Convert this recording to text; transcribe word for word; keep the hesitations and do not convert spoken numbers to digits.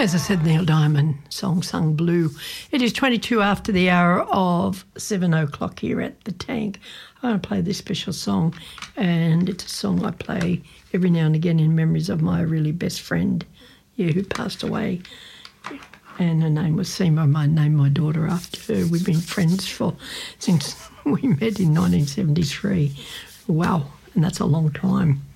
As I said, Neil Diamond, song sung blue. It is twenty-two after the hour of seven o'clock here at the Tank. I'm going to play this special song, and it's a song I play every now and again in memories of my really best friend, yeah, who passed away. And her name was Seema. I named my daughter after her. We've been friends for since we met in nineteen seventy-three. Wow, and that's a long time.